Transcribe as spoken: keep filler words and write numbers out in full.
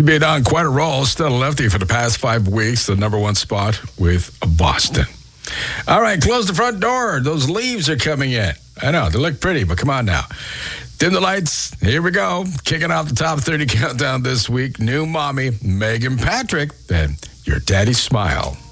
been on quite a roll. Still a lefty for the past five weeks. The number one spot with Boston. All right, close the front door. Those leaves are coming in. I know, they look pretty, but come on now. Dim the lights. Here we go. Kicking off the top thirty countdown this week. New mommy, Megan Patrick, and Your Daddy's Smile.